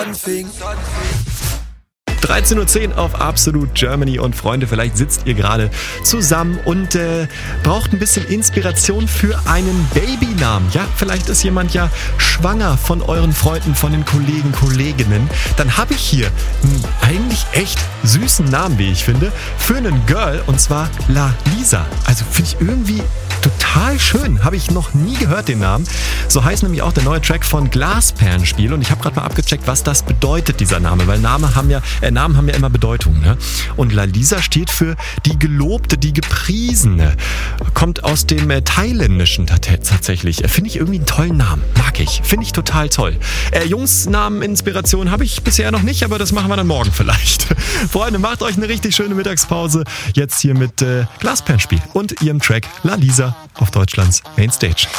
13:10 Uhr auf Absolute Germany und Freunde, vielleicht sitzt ihr gerade zusammen und braucht ein bisschen Inspiration für einen Babynamen. Ja, vielleicht ist jemand ja schwanger von euren Freunden, von den Kollegen, Kolleginnen. Dann habe ich hier einen eigentlich echt süßen Namen, wie ich finde, für einen Girl und zwar La Lisa. Also finde ich irgendwie total schön. Habe ich noch nie gehört, den Namen. So heißt nämlich auch der neue Track von Glasperlenspiel und ich habe gerade mal abgecheckt, was das bedeutet, dieser Name, weil Namen haben ja immer Bedeutung. Ne? Und La Lisa steht für die Gelobte, die Gepriesene. Kommt aus dem Thailändischen tatsächlich. Finde ich irgendwie einen tollen Namen. Mag ich. Finde ich total toll. Jungsnamen-Inspiration habe ich bisher noch nicht, aber das machen wir dann morgen vielleicht. Freunde, macht euch eine richtig schöne Mittagspause. Jetzt hier mit Glasperlenspiel und ihrem Track La Lisa auf Deutschlands Mainstage.